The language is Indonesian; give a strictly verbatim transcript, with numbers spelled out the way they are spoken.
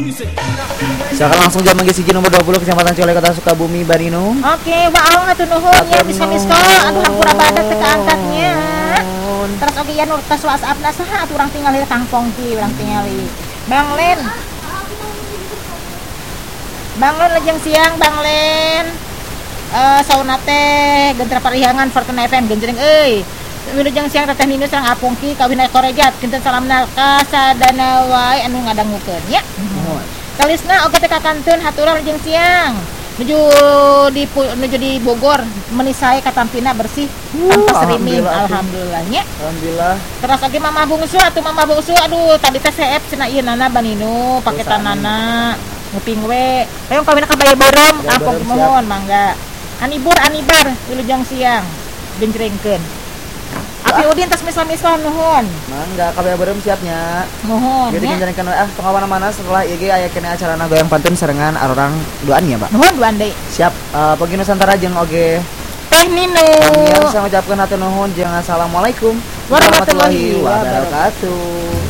Silakan langsung jam mangga siji nomor dua puluh Kecamatan Colek Kota Sukabumi Bandung. Oke, baong atuh nuhun ya miska-miska aduh hampura badak teh kaangkatnya. Terus oke ya nur tes WhatsApp-na saha atuh urang tingali Kang Pongki, urang tingali. Bang Len. Bang Len lajeng siang Bang Len. Eh sauna teh gentra parihangan Fortune F M genjreng euy. Wilujeng siang teteh Ninu sareng Apungki kawin korejat kinten salamna ka sadana wae anu ngadangukeun nya. Kalisna oge teh kakanteun haturang jeung siang. Nuju di nuju di Bogor menisai katampina bersih tanpa streaming alhamdulillah nya. Alhamdulillah. Terus oge Mama Bungsu atuh Mama Bungsu aduh tadi teh seep cenah ieu nana Baninu paketanana nguping we. Hayong kawin ka Bayi Beureum Apung mohon mangga. Anibur Anibar wilujeng siang genjrengkeun. Api Udin tas misal-misal nuhun. Mangga kabeh beureum siapnya. Nuhun. Jadi genjrengkeun ah tong mana-mana setelah ieu ge aya keneh acarana goyang pantun sarengan arurang duaan ya, Pak. Nuhun duaan deui. Siap. Uh, Pagi Nusantara jeung oge Teh Ninu. Kami ngucapkeun hatur nuhun jeung assalamualaikum warahmatullahi wabarakatuh.